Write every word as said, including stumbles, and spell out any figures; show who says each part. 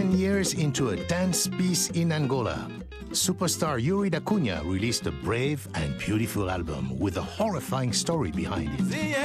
Speaker 1: ten years into a dance peace in Angola, superstar Yuri da Cunha released a brave and beautiful album with a horrifying story behind it.